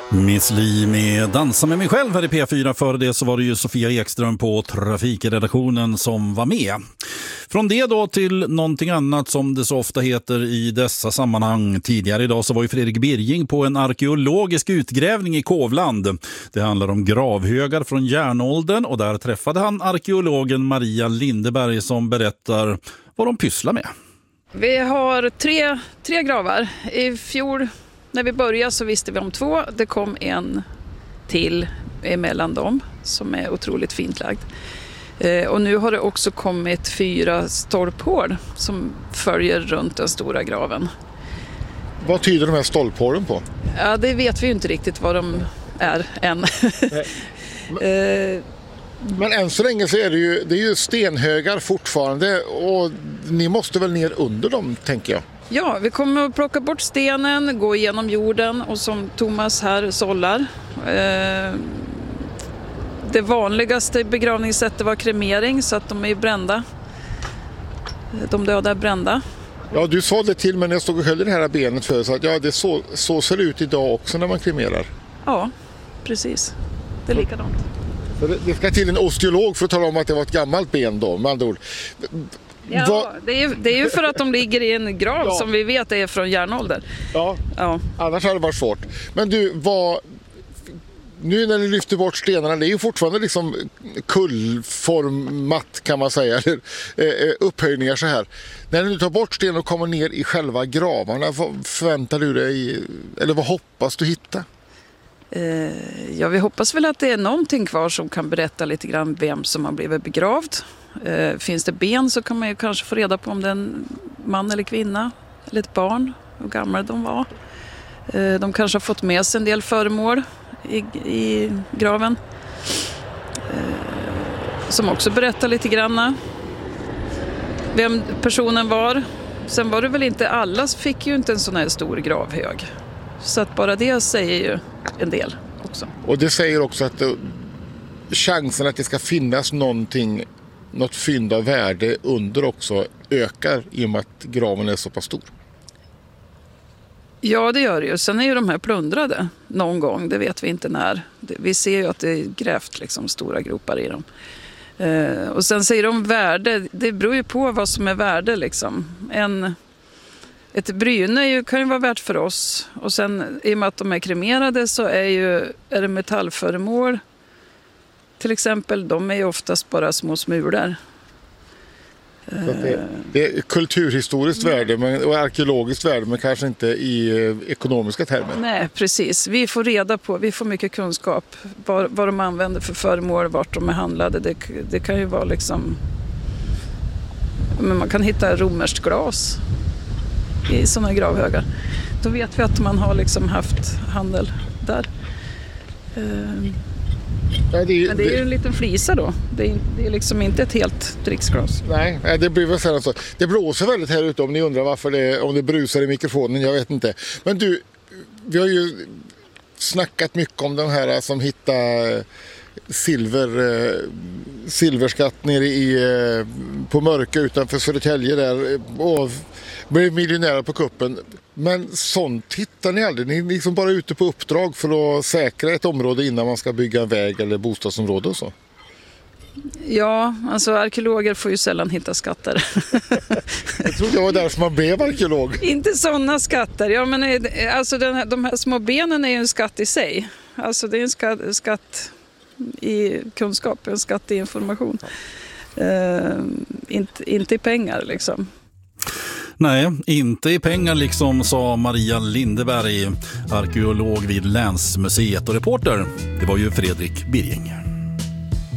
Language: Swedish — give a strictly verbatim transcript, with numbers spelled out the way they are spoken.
Miss Li med Dansa med mig själv här i P fyra. Före det så var det ju Sofia Ekström på trafikredaktionen som var med. Från det då till någonting annat som det så ofta heter i dessa sammanhang. Tidigare idag så var ju Fredrik Birging på en arkeologisk utgrävning i Kovland. Det handlar om gravhögar från järnåldern och där träffade han arkeologen Maria Lindeberg som berättar vad de pysslar med. Vi har tre, tre gravar. I fjol när vi började så visste vi om två. Det kom en till emellan dem som är otroligt fint lagd. Eh, och nu har det också kommit fyra stolphål som följer runt den stora graven. Vad tyder de här stolphålen på? Ja, det vet vi ju inte riktigt vad de är än. Men, eh, men än så länge så är det ju, det är ju stenhögar fortfarande och ni måste väl ner under dem, tänker jag. Ja, vi kommer att plocka bort stenen, gå igenom jorden och som Thomas här sållar. Eh, det vanligaste begravningssättet var kremering så att de är brända. De döda är brända. Ja, du sa det till mig när jag stod och höll det här benet för så att ja, det så, så ser det ut idag också när man kremerar. Ja, precis. Det är likadant. Så det, det ska till en osteolog för att tala om att det var ett gammalt ben då, med andra ord. Ja, Va? det är, det är ju för att de ligger i en grav ja. Som vi vet är från järnålder. Ja. ja, annars hade det varit svårt. Men du, vad... Nu när ni lyfter bort stenarna, det är ju fortfarande liksom kullformat kan man säga, eller eh, upphöjningar så här. När ni tar bort stenen och kommer ner i själva gravarna, vad förväntar du dig, eller vad hoppas du hitta? Eh, ja, vi hoppas väl att det är någonting kvar som kan berätta lite grann vem som har blivit begravd. Eh, finns det ben så kan man ju kanske få reda på om det är en man eller kvinna, eller ett barn, hur gamla de var. Eh, de kanske har fått med sig en del föremål I, i graven eh, som också berättar lite grann vem personen var. Sen var det väl inte alla fick ju inte en sån här stor gravhög, så att bara det säger ju en del också. Och det säger också att det, chansen att det ska finnas någonting, något fynd av värde under också ökar i och med att graven är så pass stor. Ja, det gör det ju. Sen är ju de här plundrade någon gång, det vet vi inte när. Vi ser ju att det är grävt liksom stora gropar i dem. Eh, och sen säger de värde, det beror ju på vad som är värde liksom. En, ett bryne är ju, kan ju vara värt för oss. Och sen i och med att de är kremerade så är, ju, är det metallföremål. Till exempel, de är ju oftast bara små smulor. Det, det är kulturhistoriskt värde men, och arkeologiskt värde, men kanske inte i eh, ekonomiska termer. Nej, precis. Vi får reda på, vi får mycket kunskap vad, vad de använder för föremål, vart de är handlade. Det, det kan ju vara liksom, men man kan hitta romerskt glas i sådana gravhögar. Då vet vi att man har liksom haft handel där. Uh, Ja, det är, men det är ju en liten flisa då. Det är, det är liksom inte ett helt dricksglas. Nej, det blir väl så. Det blåser väldigt här ute om ni undrar varför det, om det brusar i mikrofonen, jag vet inte. Men du, vi har ju snackat mycket om de här som hittar silver, silverskatt nere i, på Mörka utanför Södertälje där och blev miljonärer på kuppen. Men sånt hittar ni aldrig. Ni är liksom bara ute på uppdrag för att säkra ett område innan man ska bygga en väg eller bostadsområde och så. Ja, alltså arkeologer får ju sällan hitta skatter. Jag tror det var därför man blev arkeolog. Inte sådana skatter. Ja, men alltså den här, de här små benen är ju en skatt i sig. Alltså det är en skatt, skatt i kunskap, en skatt i information. Uh, inte, inte i pengar liksom. Nej, inte i pengar liksom, sa Maria Lindeberg, arkeolog vid Länsmuseet, och reporter, det var ju Fredrik Birging.